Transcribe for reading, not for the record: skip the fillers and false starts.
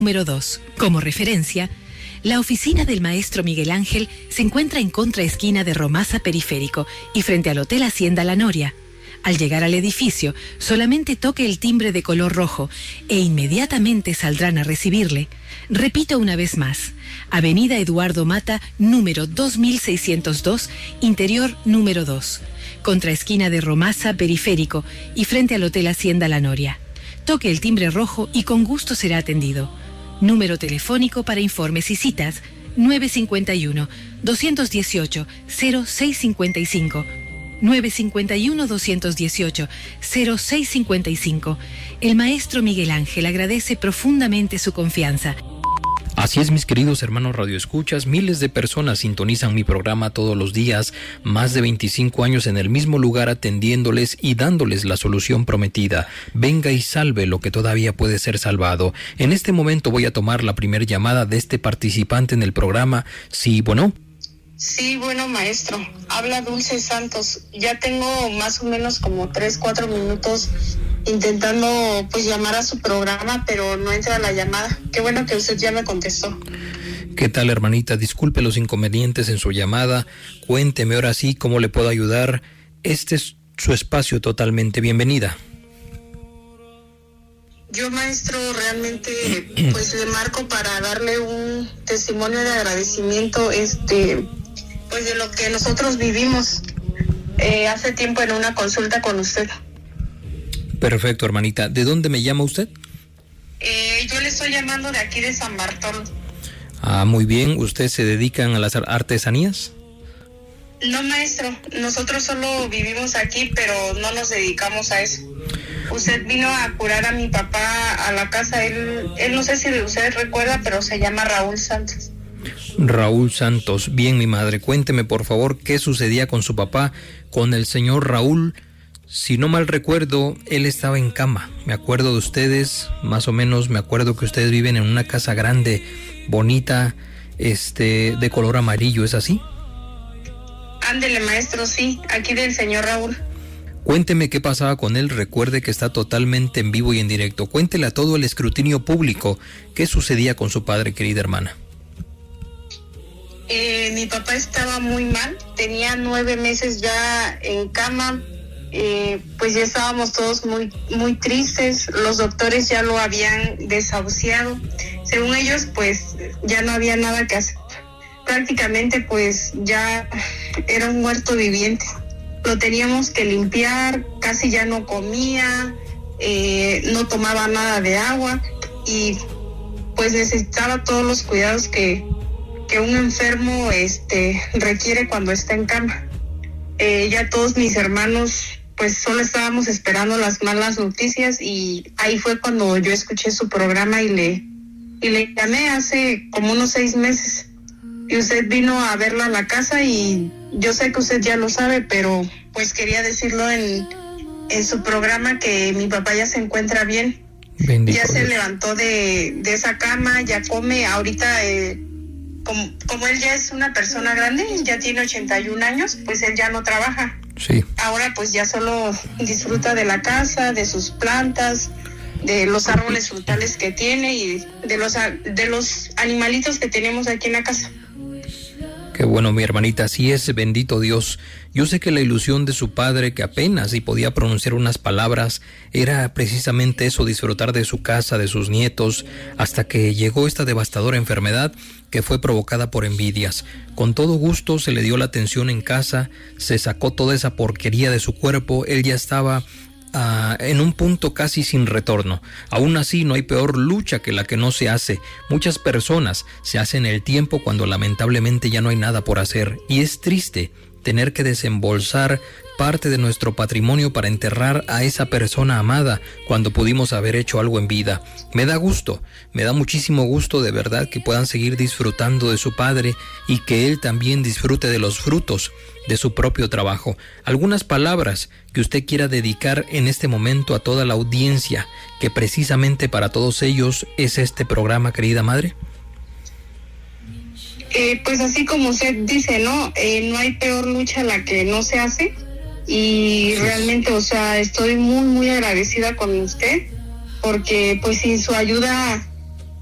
Número 2. Como referencia, la oficina del maestro Miguel Ángel se encuentra en contraesquina de Romasa Periférico y frente al Hotel Hacienda La Noria. Al llegar al edificio, solamente toque el timbre de color rojo e inmediatamente saldrán a recibirle. Repito una vez más, Avenida Eduardo Mata, número 2602, interior número 2, contraesquina de Romasa Periférico y frente al Hotel Hacienda La Noria. Toque el timbre rojo y con gusto será atendido. Número telefónico para informes y citas 951-218-0655. 951-218-0655. El maestro Miguel Ángel agradece profundamente su confianza. Así es, mis queridos hermanos radioescuchas, miles de personas sintonizan mi programa todos los días, más de 25 años en el mismo lugar atendiéndoles y dándoles la solución prometida. Venga y salve lo que todavía puede ser salvado. En este momento voy a tomar la primera llamada de este participante en el programa. Sí, bueno. Sí, bueno, maestro. Habla Dulce Santos. Ya tengo más o menos como 3-4 minutos intentando pues llamar a su programa, pero no entra la llamada. Qué bueno que usted ya me contestó. ¿Qué tal, hermanita? Disculpe los inconvenientes en su llamada. Cuénteme ahora sí cómo le puedo ayudar. Este es su espacio totalmente. Bienvenida. Yo, maestro, realmente pues le marco para darle un testimonio de agradecimiento pues de lo que nosotros vivimos hace tiempo en una consulta con usted. Perfecto, hermanita. ¿De dónde me llama usted? Yo le estoy llamando de aquí de San Bartolo. Ah, muy bien. ¿Ustedes se dedican a las artesanías? No, maestro. Nosotros solo vivimos aquí, pero no nos dedicamos a eso. Usted vino a curar a mi papá a la casa. Él no sé si usted recuerda, pero se llama Raúl Santos. Raúl Santos. Bien, mi madre. Cuénteme, por favor, qué sucedía con su papá, con el señor Raúl. Si no mal recuerdo, él estaba en cama. Me acuerdo de ustedes, más o menos me acuerdo que ustedes viven en una casa grande, bonita, de color amarillo, ¿es así? Ándele, maestro, sí, aquí del señor Raúl. Cuénteme qué pasaba con él. Recuerde que está totalmente en vivo y en directo. Cuéntele a todo el escrutinio público qué sucedía con su padre, querida hermana. Mi papá estaba muy mal, tenía 9 meses ya en cama. Pues ya estábamos todos muy tristes. Los doctores ya lo habían desahuciado. Según ellos, pues ya no había nada que hacer. Prácticamente pues ya era un muerto viviente. Lo teníamos que limpiar, casi ya no comía, no tomaba nada de agua y pues necesitaba todos los cuidados que un enfermo requiere cuando está en cama. Ya todos mis hermanos pues solo estábamos esperando las malas noticias y ahí fue cuando yo escuché su programa y le llamé hace como unos 6 meses. Y usted vino a verla a la casa y yo sé que usted ya lo sabe, pero pues quería decirlo en su programa que mi papá ya se encuentra bien. Bendito ya se Dios. levantó de esa cama, ya come. Ahorita, como él ya es una persona grande, ya tiene 81 años, pues él ya no trabaja. Sí. Ahora pues ya solo disfruta de la casa, de sus plantas, de los árboles frutales que tiene y de los animalitos que tenemos aquí en la casa. Qué bueno, mi hermanita, así es, bendito Dios. Yo sé que la ilusión de su padre, que apenas si podía pronunciar unas palabras, era precisamente eso, disfrutar de su casa, de sus nietos, hasta que llegó esta devastadora enfermedad que fue provocada por envidias. Con todo gusto se le dio la atención en casa, se sacó toda esa porquería de su cuerpo, él ya estaba en un punto casi sin retorno. Aún así, no hay peor lucha que la que no se hace. Muchas personas se hacen el tiempo cuando lamentablemente ya no hay nada por hacer, y es triste tener que desembolsar parte de nuestro patrimonio para enterrar a esa persona amada cuando pudimos haber hecho algo en vida. Me da gusto, me da muchísimo gusto de verdad que puedan seguir disfrutando de su padre y que él también disfrute de los frutos de su propio trabajo. Algunas palabras que usted quiera dedicar en este momento a toda la audiencia, que precisamente para todos ellos es este programa, querida madre. Pues así como usted dice, ¿no? No hay peor lucha la que no se hace. Y realmente, o sea, estoy muy agradecida con usted, porque pues sin su ayuda